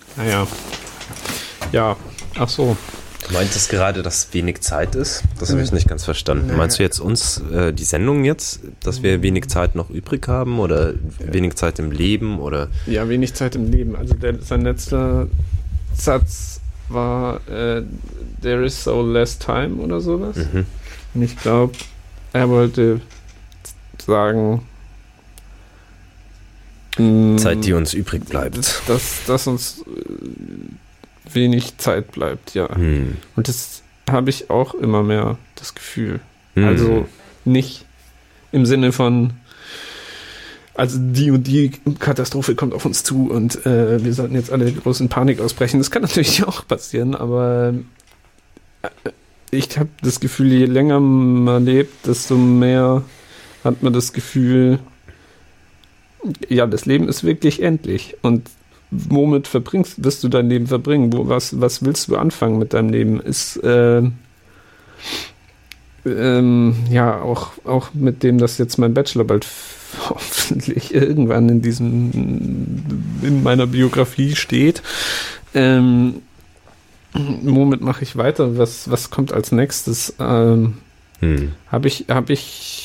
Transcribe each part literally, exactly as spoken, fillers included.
Naja. Ja, ach so. Du meintest gerade, dass wenig Zeit ist? Das habe ich nicht ganz verstanden. Naja. Meinst du jetzt uns, äh, die Sendung jetzt, dass wir wenig Zeit noch übrig haben oder wenig Zeit im Leben? Oder? Ja, wenig Zeit im Leben. Also der, sein letzter Satz war äh, There is so less time oder sowas. Mhm. Und ich glaube, er wollte sagen, Zeit, die uns übrig bleibt. Dass, dass uns äh, wenig Zeit bleibt, ja. Hm. Und das habe ich auch immer mehr, das Gefühl. Hm. Also nicht im Sinne von, also die und die Katastrophe kommt auf uns zu und äh, wir sollten jetzt alle groß in Panik ausbrechen. Das kann natürlich auch passieren, aber äh, ich habe das Gefühl, je länger man lebt, desto mehr hat man das Gefühl, ja, das Leben ist wirklich endlich. Und womit verbringst, wirst du dein Leben verbringen? Wo, was, was willst du anfangen mit deinem Leben? Ist äh, ähm, ja auch, auch mit dem, dass jetzt mein Bachelor bald hoffentlich irgendwann in diesem in meiner Biografie steht. Ähm, womit mache ich weiter? Was, was kommt als nächstes? Ähm, hm. Habe ich, habe ich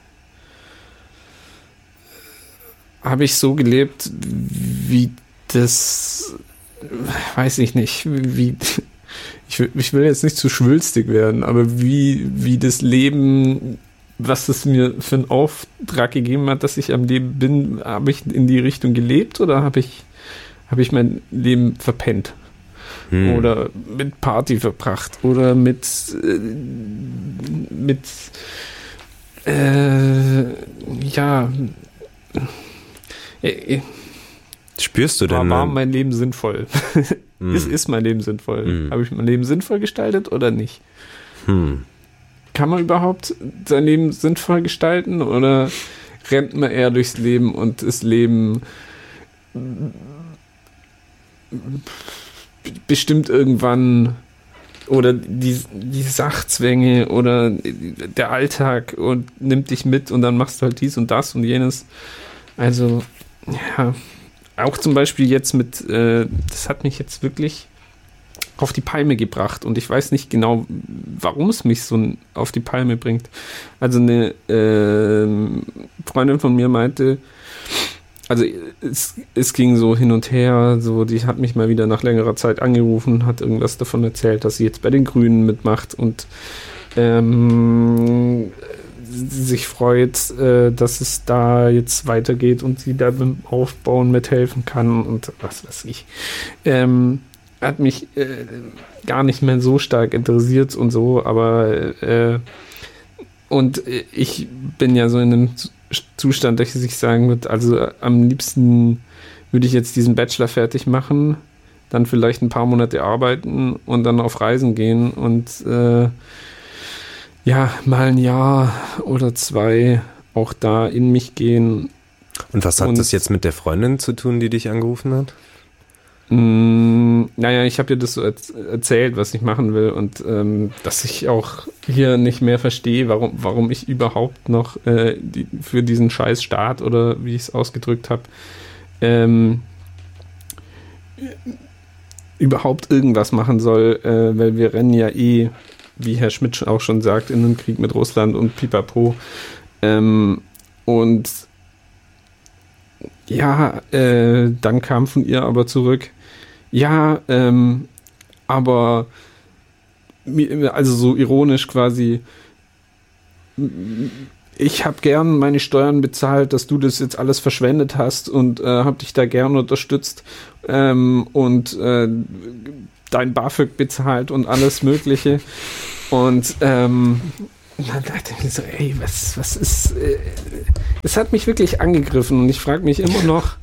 habe ich so gelebt, wie das, weiß ich nicht, wie, ich will, ich will jetzt nicht zu schwülstig werden, aber wie, wie das Leben, was es mir für einen Auftrag gegeben hat, dass ich am Leben bin, habe ich in die Richtung gelebt oder habe ich, habe ich mein Leben verpennt? Hm. Oder mit Party verbracht oder mit, äh, mit, äh, ja, Spürst du denn? War, war mein Leben sinnvoll? mm. ist, ist mein Leben sinnvoll? Mm. Habe ich mein Leben sinnvoll gestaltet oder nicht? Hm. Kann man überhaupt sein Leben sinnvoll gestalten oder rennt man eher durchs Leben und das Leben bestimmt irgendwann oder die, die Sachzwänge oder der Alltag und nimmt dich mit und dann machst du halt dies und das und jenes. Also, ja, auch zum Beispiel jetzt mit, äh, das hat mich jetzt wirklich auf die Palme gebracht und ich weiß nicht genau, warum es mich so auf die Palme bringt. Also eine äh, Freundin von mir meinte, also es, es ging so hin und her, so die hat mich mal wieder nach längerer Zeit angerufen, hat irgendwas davon erzählt, dass sie jetzt bei den Grünen mitmacht und ähm, sich freut, äh, dass es da jetzt weitergeht und sie da beim Aufbauen mithelfen kann und was weiß ich. Ähm, hat mich äh, gar nicht mehr so stark interessiert und so, aber äh, und ich bin ja so in einem Zustand, dass ich sagen würde, also am liebsten würde ich jetzt diesen Bachelor fertig machen, dann vielleicht ein paar Monate arbeiten und dann auf Reisen gehen und äh, ja, mal ein Jahr oder zwei auch da in mich gehen. Und was hat und, das jetzt mit der Freundin zu tun, die dich angerufen hat? Mh, naja, ich habe ihr das so erzählt, was ich machen will und ähm, dass ich auch hier nicht mehr verstehe, warum, warum ich überhaupt noch äh, die, für diesen scheiß Staat oder wie ich es ausgedrückt habe, ähm, überhaupt irgendwas machen soll, äh, weil wir rennen ja eh, wie Herr Schmidt auch schon sagt, in einen Krieg mit Russland und pipapo. Ähm, und ja, äh, dann kam von ihr aber zurück, ja, ähm, aber also so ironisch quasi, ich habe gern meine Steuern bezahlt, dass du das jetzt alles verschwendet hast und äh, habe dich da gern unterstützt ähm, und äh, dein BAföG bezahlt und alles Mögliche. Und ähm, dann dachte ich mir so, ey, was, was ist... Äh, es hat mich wirklich angegriffen und ich frage mich immer noch,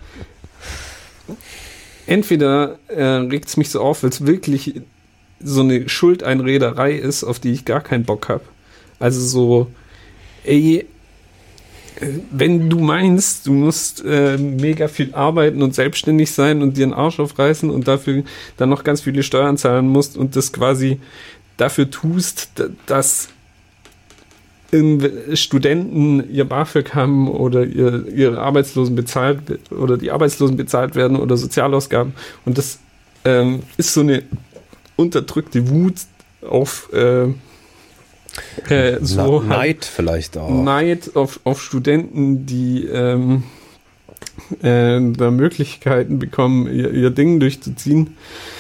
entweder äh, regt es mich so auf, weil es wirklich so eine Schuldeinrederei ist, auf die ich gar keinen Bock habe. Also so, ey, wenn du meinst, du musst äh, mega viel arbeiten und selbstständig sein und dir einen Arsch aufreißen und dafür dann noch ganz viele Steuern zahlen musst und das quasi dafür tust, dass Studenten ihr BAföG haben oder ihr, ihre Arbeitslosen bezahlt oder die Arbeitslosen bezahlt werden oder Sozialausgaben und das ähm, ist so eine unterdrückte Wut auf äh, äh, so Na, Neid vielleicht auch. Neid auf, auf Studenten, die ähm, äh, da Möglichkeiten bekommen, ihr, ihr Ding durchzuziehen.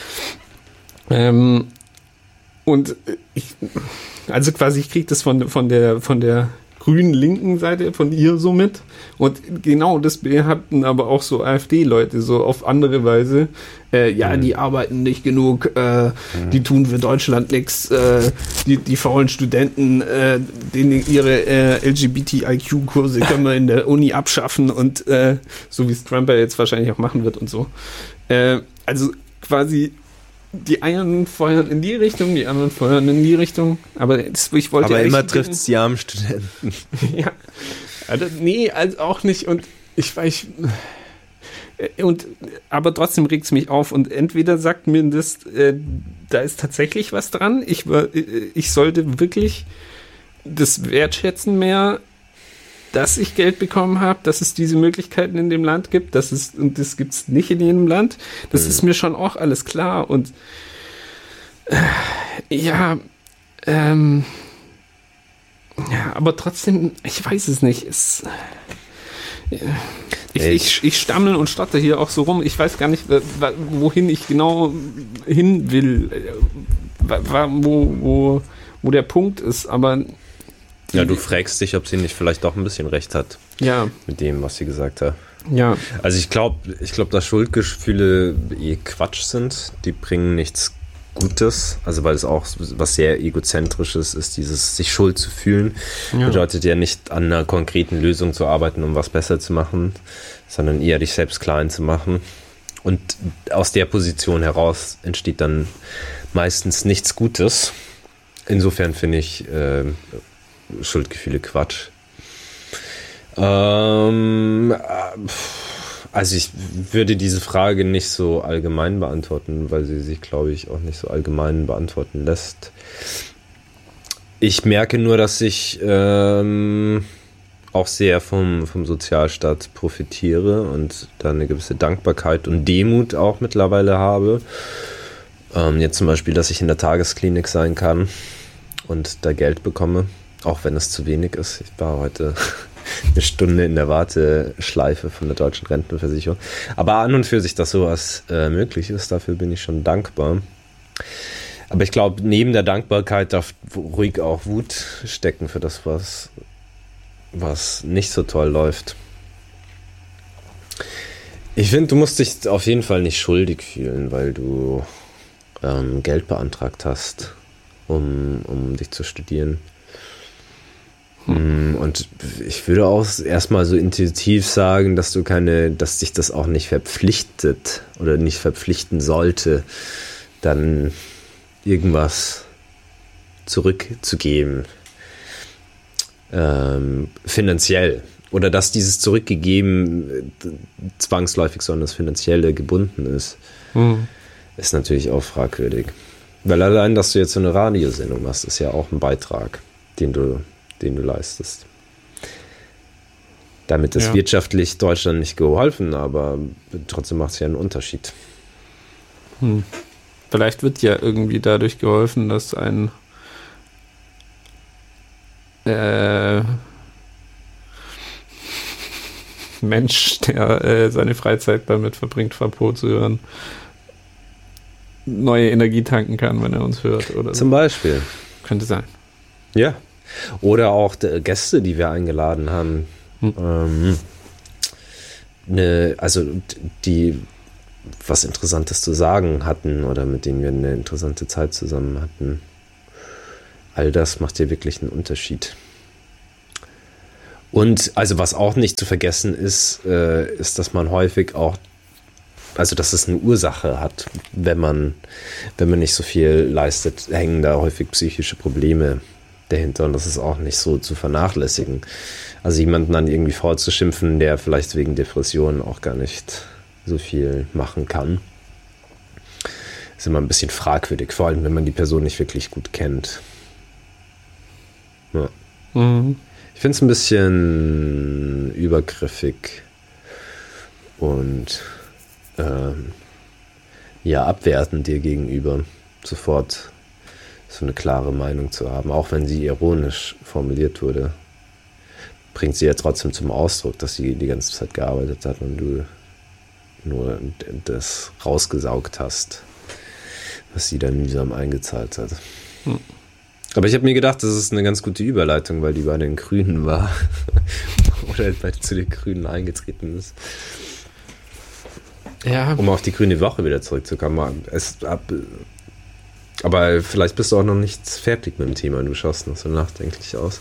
Ähm, und ich, also quasi, ich kriege das von, von der, von der grünen linken Seite von ihr so mit. Und genau das hatten aber auch so AfD-Leute so auf andere Weise. Äh, ja, mhm. die arbeiten nicht genug, äh, mhm. die tun für Deutschland nichts, äh, die, die faulen Studenten, äh, denen ihre äh, L G B T I Q-Kurse können wir in der Uni abschaffen und äh, so wie es Trump ja jetzt wahrscheinlich auch machen wird und so. Äh, also quasi die einen feuern in die Richtung, die anderen feuern in die Richtung. Aber das, ich wollte aber ja immer trifft es die armen Studenten. Ja, also, nee, also auch nicht. Und ich weiß, und aber trotzdem regt es mich auf. Und entweder sagt mir das, äh, da ist tatsächlich was dran. Ich, ich sollte wirklich das wertschätzen mehr, dass ich Geld bekommen habe, dass es diese Möglichkeiten in dem Land gibt, dass es, und das gibt es nicht in jedem Land. Das mhm. ist mir schon auch alles klar. Und äh, ja, ähm, ja, aber trotzdem, ich weiß es nicht. Es, äh, ich, ich, ich stammel und stotter hier auch so rum. Ich weiß gar nicht, wohin ich genau hin will, wo, wo, wo der Punkt ist, aber ja, du fragst dich, ob sie nicht vielleicht auch ein bisschen recht hat. Ja. Mit dem, was sie gesagt hat. Ja. Also ich glaube, ich glaube, dass Schuldgefühle eh Quatsch sind. Die bringen nichts Gutes. Also weil es auch was sehr Egozentrisches ist, dieses sich schuld zu fühlen. Ja. Bedeutet ja nicht an einer konkreten Lösung zu arbeiten, um was besser zu machen, sondern eher dich selbst klein zu machen. Und aus der Position heraus entsteht dann meistens nichts Gutes. Insofern finde ich äh, Schuldgefühle Quatsch. Ähm, also ich würde diese Frage nicht so allgemein beantworten, weil sie sich, glaube ich, auch nicht so allgemein beantworten lässt. Ich merke nur, dass ich ähm, auch sehr vom, vom Sozialstaat profitiere und da eine gewisse Dankbarkeit und Demut auch mittlerweile habe. Ähm, jetzt zum Beispiel, dass ich in der Tagesklinik sein kann und da Geld bekomme. Auch wenn es zu wenig ist. Ich war heute eine Stunde in der Warteschleife von der deutschen Rentenversicherung. Aber an und für sich, dass sowas äh, möglich ist, dafür bin ich schon dankbar. Aber ich glaube, neben der Dankbarkeit darf ruhig auch Wut stecken für das, was, was nicht so toll läuft. Ich finde, du musst dich auf jeden Fall nicht schuldig fühlen, weil du ähm, Geld beantragt hast, um, um dich zu studieren. Und ich würde auch erstmal so intuitiv sagen, dass du keine, dass dich das auch nicht verpflichtet oder nicht verpflichten sollte, dann irgendwas zurückzugeben, ähm, finanziell. Oder dass dieses Zurückgegeben zwangsläufig so an das Finanzielle gebunden ist, mhm. ist natürlich auch fragwürdig. Weil allein, dass du jetzt so eine Radiosendung machst, ist ja auch ein Beitrag, den du den du leistest. Damit ist ja. wirtschaftlich Deutschland nicht geholfen, aber trotzdem macht es ja einen Unterschied. Hm. Vielleicht wird ja irgendwie dadurch geholfen, dass ein äh, Mensch, der äh, seine Freizeit damit verbringt, Fapot zu hören, neue Energie tanken kann, wenn er uns hört. Oder Zum so. Beispiel. Könnte sein. Ja. Oder auch die Gäste, die wir eingeladen haben. Hm. Ähm, ne, also die was Interessantes zu sagen hatten oder mit denen wir eine interessante Zeit zusammen hatten. All das macht ja wirklich einen Unterschied. Und also was auch nicht zu vergessen ist, äh, ist, dass man häufig auch, also dass es eine Ursache hat, wenn man, wenn man nicht so viel leistet, hängen da häufig psychische Probleme dahinter und das ist auch nicht so zu vernachlässigen. Also jemanden dann irgendwie vorzuschimpfen, der vielleicht wegen Depressionen auch gar nicht so viel machen kann, ist immer ein bisschen fragwürdig, vor allem wenn man die Person nicht wirklich gut kennt. Ja. Mhm. Ich finde es ein bisschen übergriffig und ähm, ja abwertend dir gegenüber, sofort so eine klare Meinung zu haben, auch wenn sie ironisch formuliert wurde, bringt sie ja trotzdem zum Ausdruck, dass sie die ganze Zeit gearbeitet hat und du nur das rausgesaugt hast, was sie dann mühsam eingezahlt hat. Hm. Aber ich habe mir gedacht, das ist eine ganz gute Überleitung, weil die bei den Grünen war. Oder bei, zu den Grünen eingetreten ist. Ja. Um auf die Grüne Woche wieder zurückzukommen. Es, ab, aber vielleicht bist du auch noch nicht fertig mit dem Thema. Du schaust noch so nachdenklich aus.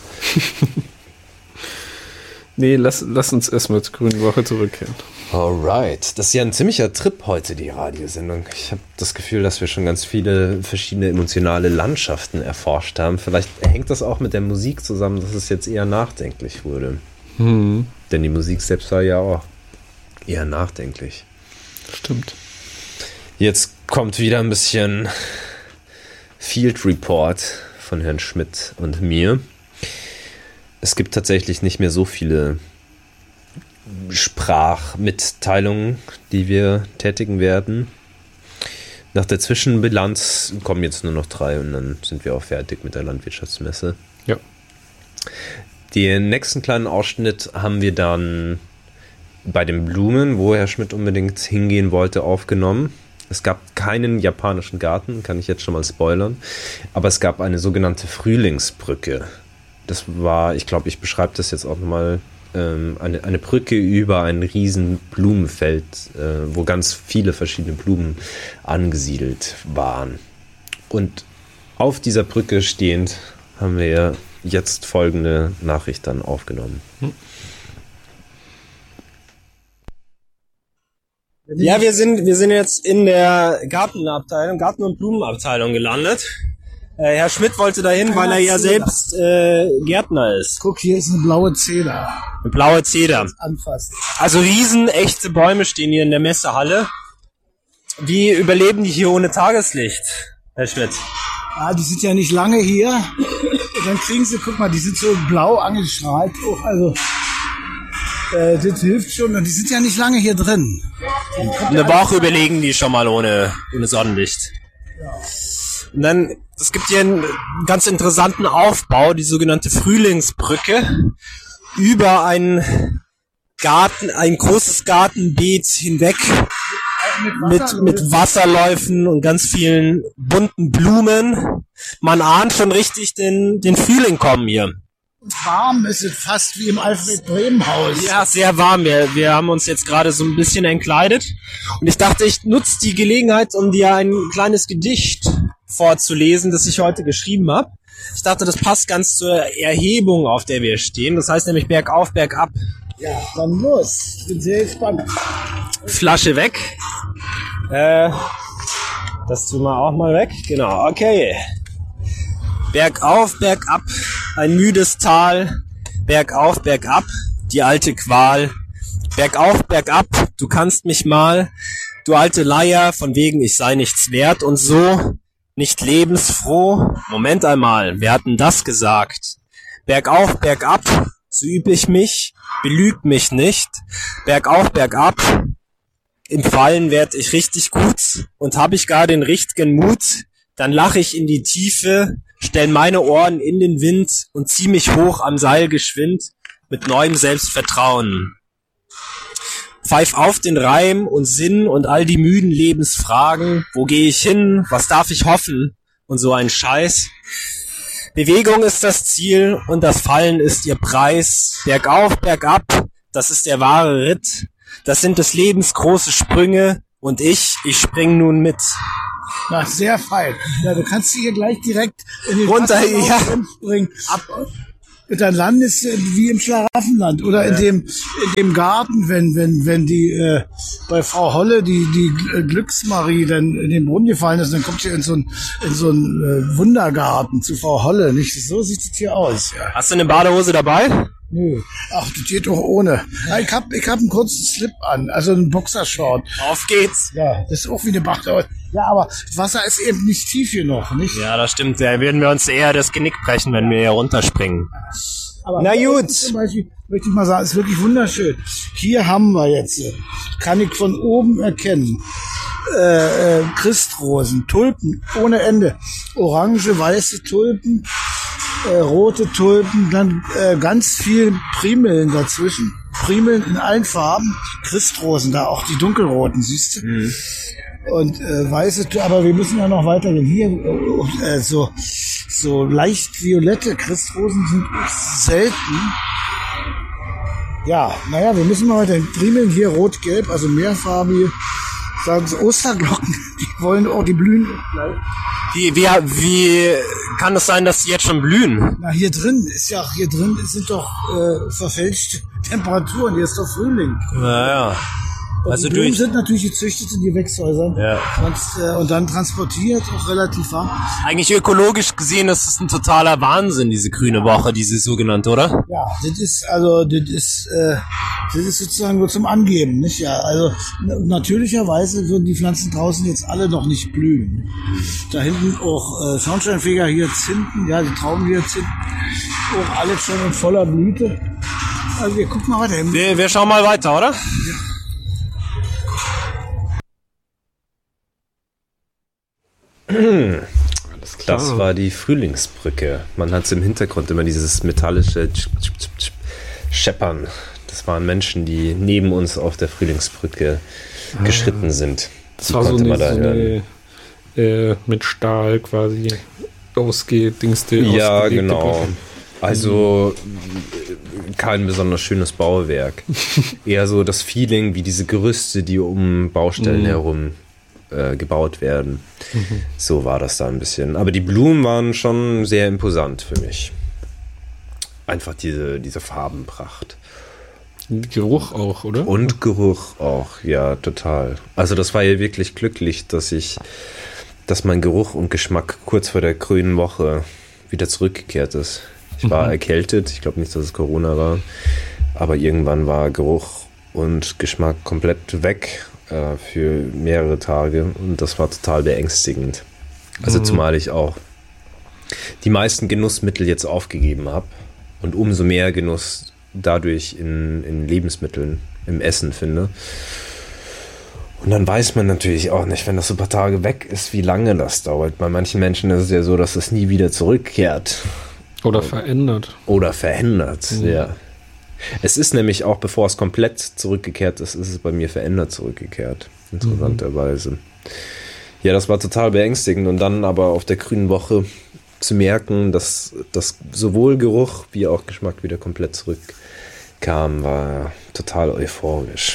Nee, lass, lass uns erstmal zur Grünen Woche zurückkehren. Alright. Das ist ja ein ziemlicher Trip heute, die Radiosendung. Ich habe das Gefühl, dass wir schon ganz viele verschiedene emotionale Landschaften erforscht haben. Vielleicht hängt das auch mit der Musik zusammen, dass es jetzt eher nachdenklich wurde. Mhm. Denn die Musik selbst war ja auch eher nachdenklich. Stimmt. Jetzt kommt wieder ein bisschen Field Report von Herrn Schmidt und mir. Es gibt tatsächlich nicht mehr so viele Sprachmitteilungen, die wir tätigen werden. Nach der Zwischenbilanz kommen jetzt nur noch drei und dann sind wir auch fertig mit der Landwirtschaftsmesse. Ja. Den nächsten kleinen Ausschnitt haben wir dann bei den Blumen, wo Herr Schmidt unbedingt hingehen wollte, aufgenommen. Es gab keinen japanischen Garten, kann ich jetzt schon mal spoilern, aber es gab eine sogenannte Frühlingsbrücke. Das war, ich glaube, ich beschreibe das jetzt auch nochmal, ähm, eine, eine Brücke über ein riesen Blumenfeld, äh, wo ganz viele verschiedene Blumen angesiedelt waren. Und auf dieser Brücke stehend haben wir jetzt folgende Nachricht dann aufgenommen. Hm. Ja, wir sind, wir sind jetzt in der Gartenabteilung, Garten- und Blumenabteilung gelandet. Äh, Herr Schmidt wollte dahin, weil er ja selbst äh, Gärtner ist. Guck, hier ist eine blaue Zeder. Eine blaue Zeder. Anfassen. Also riesen echte Bäume stehen hier in der Messehalle. Wie überleben die hier ohne Tageslicht, Herr Schmidt? Ja, die sind ja nicht lange hier. Und dann kriegen sie, guck mal, die sind so blau angestrahlt. Oh, also, äh, das hilft schon. Und die sind ja nicht lange hier drin. Eine Woche überlegen die schon mal ohne, ohne Sonnenlicht. Ja. Und dann, es gibt hier einen ganz interessanten Aufbau, die sogenannte Frühlingsbrücke, über ein Garten, ein großes Gartenbeet hinweg, mit, mit Wasserläufen und ganz vielen bunten Blumen. Man ahnt schon richtig den, den Frühling kommen hier. Warm ist es fast wie im Alfred-Bremen-Haus. Ja, sehr warm. Wir, wir haben uns jetzt gerade so ein bisschen entkleidet. Und ich dachte, ich nutze die Gelegenheit, um dir ein kleines Gedicht vorzulesen, das ich heute geschrieben habe. Ich dachte, das passt ganz zur Erhebung, auf der wir stehen. Das heißt nämlich bergauf, bergab. Ja, dann los. Ich bin sehr gespannt. Flasche weg. Äh, das tun wir auch mal weg. Genau, okay. Bergauf, bergab, ein müdes Tal. Bergauf, bergab, die alte Qual. Bergauf, bergab, du kannst mich mal. Du alte Leier, von wegen ich sei nichts wert und so. Nicht lebensfroh? Moment einmal, wer hat denn das gesagt? Bergauf, bergab, so üb ich mich, belüg mich nicht. Bergauf, bergab, im Fallen werd ich richtig gut und hab ich gar den richtigen Mut, dann lach ich in die Tiefe, stell meine Ohren in den Wind und zieh mich hoch am Seil geschwind mit neuem Selbstvertrauen. Pfeif auf den Reim und Sinn und all die müden Lebensfragen. Wo gehe ich hin? Was darf ich hoffen? Und so ein Scheiß. Bewegung ist das Ziel und das Fallen ist ihr Preis. Bergauf, bergab, das ist der wahre Ritt. Das sind des Lebens große Sprünge und ich, ich spring nun mit. Na, sehr fein. Ja, du kannst hier gleich direkt in den runter, ja. springen. Ab. Dann landest du wie im Schlaraffenland oder in ja. dem in dem Garten, wenn wenn wenn die äh, bei Frau Holle die die äh, Glücksmarie dann in den Brunnen gefallen ist, dann kommt sie in so ein in so ein äh, Wundergarten zu Frau Holle. Nicht so sieht es hier aus. Ja. Hast du eine Badehose dabei? Nö. Ach, das geht doch ohne. Ja, ich hab ich hab einen kurzen Slip an, also einen Boxershort. Auf geht's. Ja, das ist auch wie eine Badehose. Ja, aber das Wasser ist eben nicht tief genug, nicht? Ja, das stimmt. Da würden wir uns eher das Genick brechen, wenn wir hier runterspringen. Aber na gut. Zum Beispiel möchte ich mal sagen, ist wirklich wunderschön. Hier haben wir jetzt, kann ich von oben erkennen, äh, äh, Christrosen, Tulpen ohne Ende. Orange, weiße Tulpen, äh, rote Tulpen, dann äh, ganz viel Primeln dazwischen. Primeln in allen Farben. Christrosen, da auch die dunkelroten, siehst du? Mhm. Und äh, weiße, aber wir müssen ja noch weitergehen. Hier äh, so, so leicht violette Christrosen sind selten. Ja, naja, wir müssen mal weitergehen. Primeln hier rot-gelb, also mehrfarbige. Sagen sie Osterglocken, die wollen auch, die blühen. Wie, wie, wie kann es sein, dass die jetzt schon blühen? Na, hier drin ist ja, hier drin sind doch äh, verfälschte Temperaturen, hier ist doch Frühling. Naja. Also die Blumen durch sind natürlich gezüchtet in Gewächshäusern. Ja. Und, äh, und dann transportiert, auch relativ warm. Eigentlich ökologisch gesehen ist es ein totaler Wahnsinn, diese grüne Woche, diese sogenannte, oder? Ja, das ist, also, das ist, äh, das ist sozusagen nur zum Angeben, nicht? Ja, also, n- natürlicherweise würden die Pflanzen draußen jetzt alle noch nicht blühen. Da hinten auch, äh, Schornsteinfeger, Hyazinthen, ja, die Traubenhyazinthen, auch alles schon in voller Blüte. Also, wir gucken mal weiter. Wir, wir schauen mal weiter, oder? Ja. Alles klar. Das war die Frühlingsbrücke. Man hat es im Hintergrund immer dieses metallische Scheppern. Das waren Menschen, die neben uns auf der Frühlingsbrücke ah, geschritten sind. Das war so eine, da so eine äh, mit Stahl quasi ausgedingste. Ja, genau. Brücke. Also kein besonders schönes Bauwerk. Eher so das Feeling wie diese Gerüste, die um Baustellen mhm. herum gebaut werden. Mhm. So war das da ein bisschen. Aber die Blumen waren schon sehr imposant für mich. Einfach diese, diese Farbenpracht. Geruch auch, oder? Und Geruch auch, ja, total. Also das war ja wirklich glücklich, dass ich, dass mein Geruch und Geschmack kurz vor der grünen Woche wieder zurückgekehrt ist. Ich war mhm. erkältet, ich glaube nicht, dass es Corona war, aber irgendwann war Geruch und Geschmack komplett weg für mehrere Tage und das war total beängstigend. Also mhm. zumal ich auch die meisten Genussmittel jetzt aufgegeben habe und umso mehr Genuss dadurch in, in Lebensmitteln, im Essen finde. Und dann weiß man natürlich auch nicht, wenn das so ein paar Tage weg ist, wie lange das dauert. Bei manchen Menschen ist es ja so, dass es nie wieder zurückkehrt. Oder verändert. Oder verändert, mhm. ja. Es ist nämlich auch, bevor es komplett zurückgekehrt ist, ist es bei mir verändert zurückgekehrt. Interessanterweise. Mhm. Ja, das war total beängstigend. Und dann aber auf der grünen Woche zu merken, dass, dass sowohl Geruch wie auch Geschmack wieder komplett zurückkam, war total euphorisch.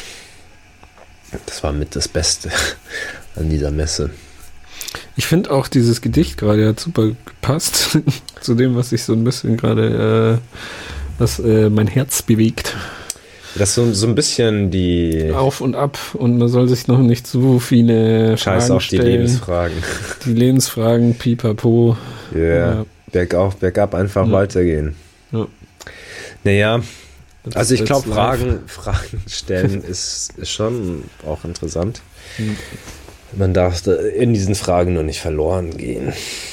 Das war mit das Beste an dieser Messe. Ich finde auch dieses Gedicht gerade hat super gepasst zu dem, was ich so ein bisschen gerade... Äh was äh, mein Herz bewegt. Das ist so, so ein bisschen die... Auf und ab und man soll sich noch nicht zu viele Scheiß Fragen auf stellen. Die Lebensfragen. Die Lebensfragen, pipapo. Yeah. Ja, bergauf, bergab einfach ja. weitergehen. Ja. Naja, das also ich glaube, Fragen, Fragen stellen ist, ist schon auch interessant. Hm. Man darf in diesen Fragen nur nicht verloren gehen.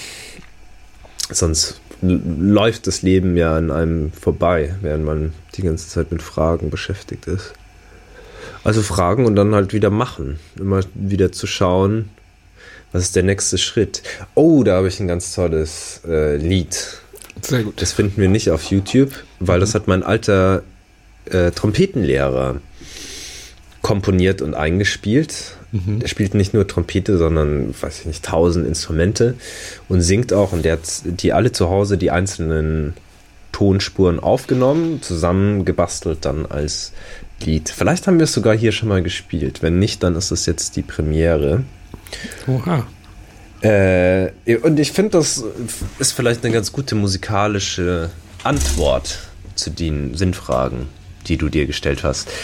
Sonst läuft das Leben ja an einem vorbei, während man die ganze Zeit mit Fragen beschäftigt ist. Also fragen und dann halt wieder machen. Immer wieder zu schauen, was ist der nächste Schritt. Oh, da habe ich ein ganz tolles äh, Lied. Sehr gut. Das finden wir nicht auf YouTube, weil mhm. das hat mein alter äh, Trompetenlehrer komponiert und eingespielt. Mhm. Der spielt nicht nur Trompete, sondern, weiß ich nicht, tausend Instrumente und singt auch. Und der hat die alle zu Hause, die einzelnen Tonspuren aufgenommen, zusammengebastelt dann als Lied. Vielleicht haben wir es sogar hier schon mal gespielt. Wenn nicht, dann ist es jetzt die Premiere. Oha. Äh, und ich finde, das ist vielleicht eine ganz gute musikalische Antwort zu den Sinnfragen, die du dir gestellt hast.